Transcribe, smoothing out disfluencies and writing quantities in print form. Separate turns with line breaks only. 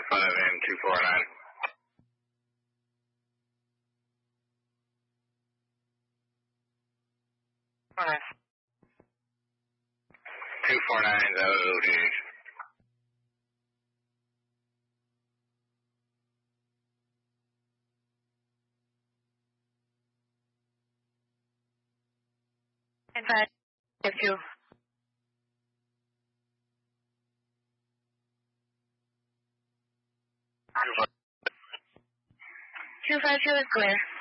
5M249.
Alright.
249 is out of ODH.
And 552. 252 is clear.